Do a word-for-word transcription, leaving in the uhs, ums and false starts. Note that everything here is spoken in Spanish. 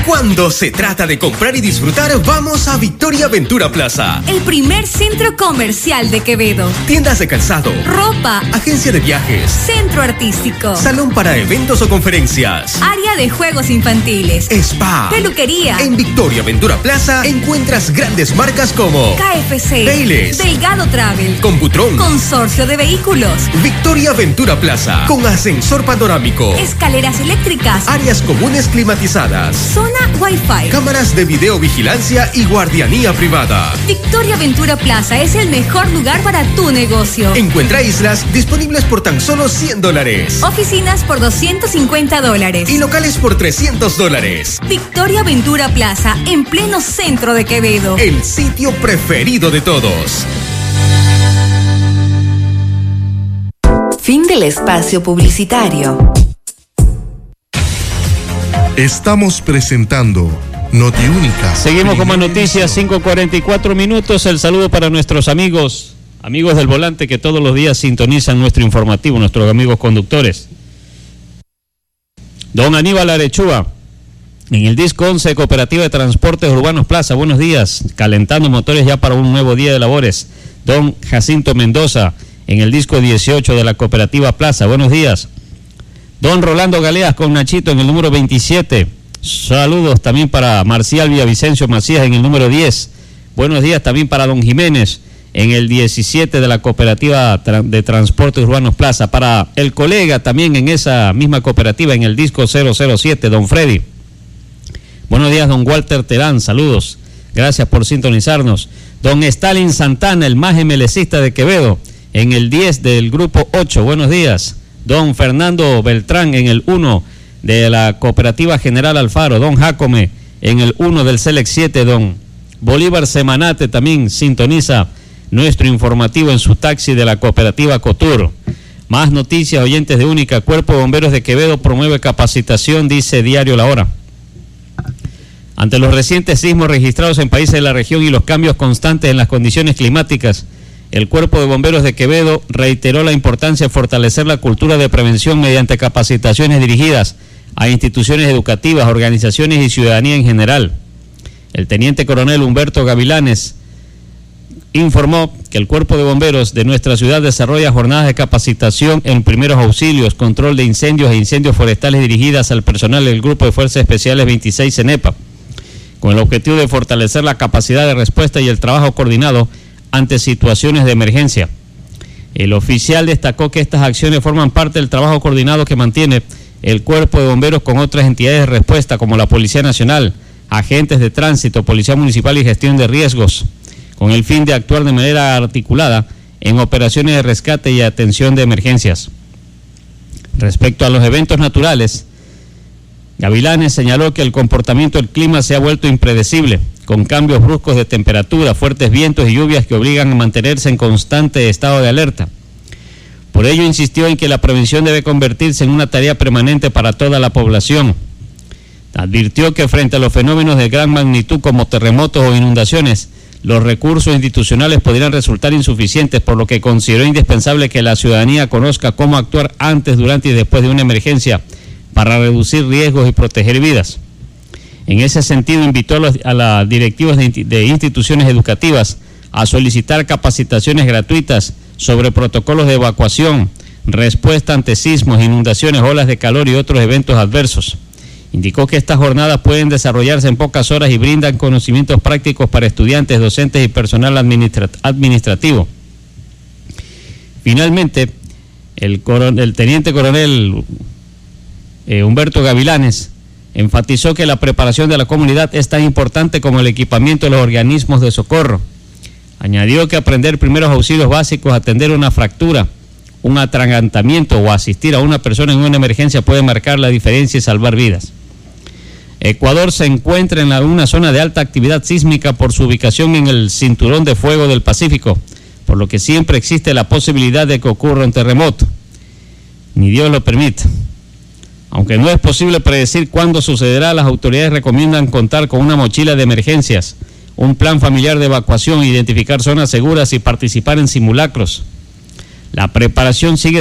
Cuando se trata de comprar y disfrutar, vamos a Victoria Ventura Plaza. El primer centro comercial de Quevedo. Tiendas de calzado, ropa, agencia de viajes, centro artístico, salón para eventos o conferencias, área de juegos infantiles, spa, peluquería. En Victoria Ventura Plaza encuentras grandes marcas como K F C, Baileys, Delgado Travel, Computron, Consorcio de Vehículos. Victoria Ventura Plaza, con ascensor panorámico, escaleras eléctricas, áreas comunes climatizadas, zona Wi-Fi, cámaras de videovigilancia y guardianía privada. Victoria Ventura Plaza es el mejor lugar para tu negocio. Encuentra islas disponibles por tan solo cien dólares. Oficinas por doscientos cincuenta dólares. Y locales por trescientos dólares. Victoria Ventura Plaza, en pleno centro de Quevedo. El sitio preferido de todos. Fin del espacio publicitario. Estamos presentando Notiúnica. Seguimos con más noticias, cinco cuarenta y cuatro minutos. El saludo para nuestros amigos, amigos del volante que todos los días sintonizan nuestro informativo, nuestros amigos conductores. Don Aníbal Arechúa, en el disco once de Cooperativa de Transportes Urbanos Plaza, buenos días, calentando motores ya para un nuevo día de labores. Don Jacinto Mendoza, en el disco dieciocho de la Cooperativa Plaza, buenos días. Don Rolando Galeas con Nachito en el número veintisiete. Saludos también para Marcial Villavicencio Macías en el número diez. Buenos días también para Don Jiménez en el diecisiete de la Cooperativa de Transportes Urbanos Plaza. Para el colega también en esa misma cooperativa en el disco cero cero siete, Don Freddy. Buenos días, Don Walter Terán, saludos. Gracias por sintonizarnos. Don Stalin Santana, el más emelecista de Quevedo, en el diez del grupo ocho. Buenos días. Don Fernando Beltrán en el uno de la Cooperativa General Alfaro. Don Jacome en el uno del Select siete. Don Bolívar Semanate también sintoniza nuestro informativo en su taxi de la Cooperativa Cotur. Más noticias, oyentes de Única. Cuerpo de Bomberos de Quevedo promueve capacitación, dice Diario La Hora. Ante los recientes sismos registrados en países de la región y los cambios constantes en las condiciones climáticas, el Cuerpo de Bomberos de Quevedo reiteró la importancia de fortalecer la cultura de prevención mediante capacitaciones dirigidas a instituciones educativas, organizaciones y ciudadanía en general. El teniente coronel Humberto Gavilanes informó que el Cuerpo de Bomberos de nuestra ciudad desarrolla jornadas de capacitación en primeros auxilios, control de incendios e incendios forestales dirigidas al personal del Grupo de Fuerzas Especiales veintiséis CENEPA, con el objetivo de fortalecer la capacidad de respuesta y el trabajo coordinado ante situaciones de emergencia. El oficial destacó que estas acciones forman parte del trabajo coordinado que mantiene el Cuerpo de Bomberos con otras entidades de respuesta como la Policía Nacional, agentes de tránsito, Policía Municipal y Gestión de Riesgos, con el fin de actuar de manera articulada en operaciones de rescate y atención de emergencias. Respecto a los eventos naturales, Gavilanes señaló que el comportamiento del clima se ha vuelto impredecible, con cambios bruscos de temperatura, fuertes vientos y lluvias que obligan a mantenerse en constante estado de alerta. Por ello insistió en que la prevención debe convertirse en una tarea permanente para toda la población. Advirtió que frente a los fenómenos de gran magnitud como terremotos o inundaciones, los recursos institucionales podrían resultar insuficientes, por lo que consideró indispensable que la ciudadanía conozca cómo actuar antes, durante y después de una emergencia para reducir riesgos y proteger vidas. En ese sentido, invitó a los a las directivas de, de instituciones educativas a solicitar capacitaciones gratuitas sobre protocolos de evacuación, respuesta ante sismos, inundaciones, olas de calor y otros eventos adversos. Indicó que estas jornadas pueden desarrollarse en pocas horas y brindan conocimientos prácticos para estudiantes, docentes y personal administra- administrativo. Finalmente, el, coron- el teniente coronel eh, Humberto Gavilanes enfatizó que la preparación de la comunidad es tan importante como el equipamiento de los organismos de socorro. Añadió que aprender primeros auxilios básicos, atender una fractura, un atragantamiento o asistir a una persona en una emergencia puede marcar la diferencia y salvar vidas. Ecuador se encuentra en la, una zona de alta actividad sísmica por su ubicación en el cinturón de fuego del Pacífico, por lo que siempre existe la posibilidad de que ocurra un terremoto. Ni Dios lo permita. Aunque no es posible predecir cuándo sucederá, las autoridades recomiendan contar con una mochila de emergencias, un plan familiar de evacuación, identificar zonas seguras y participar en simulacros. La preparación sigue